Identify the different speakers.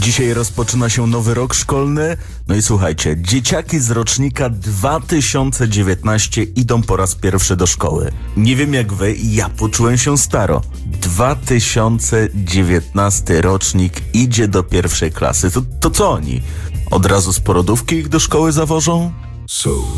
Speaker 1: Dzisiaj rozpoczyna się nowy rok szkolny. No i słuchajcie, dzieciaki z rocznika 2019 idą po raz pierwszy do szkoły. Nie wiem jak wy, ja poczułem się staro. 2019 rocznik idzie do pierwszej klasy. To co oni? Od razu z porodówki ich do szkoły zawożą?